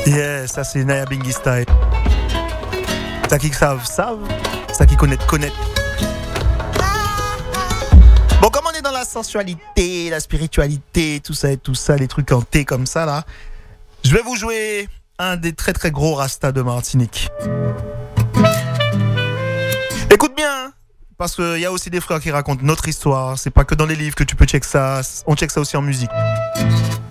Yeah, ça c'est Naya Bingi style. Ça qui savent, ça qui connaissent. Bon, comme on est dans la sensualité, la spiritualité, tout ça, les trucs en thé comme ça là, je vais vous jouer un des très très gros rastas de Martinique. Écoute bien, parce qu'il y a aussi des frères qui racontent notre histoire. C'est pas que dans les livres que tu peux check ça, on check ça aussi en musique.